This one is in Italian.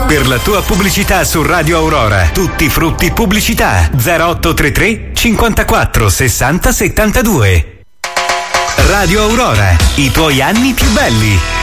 Per la tua pubblicità su Radio Aurora, Tutti Frutti Pubblicità 0833 54 60 72. Radio Aurora, i tuoi anni più belli.